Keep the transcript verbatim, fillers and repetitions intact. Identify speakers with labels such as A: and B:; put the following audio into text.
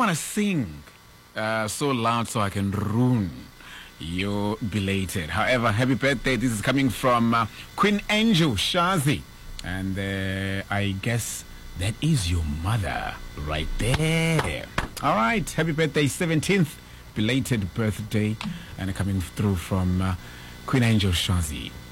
A: want to sing uh, so loud so I can ruin your belated. However, happy birthday. This is coming from uh, Queen Angel Shazi. And uh, I guess that is your mother right there. All right. Happy birthday, seventeenth belated birthday. And coming through from uh, Queen Angel Shazi.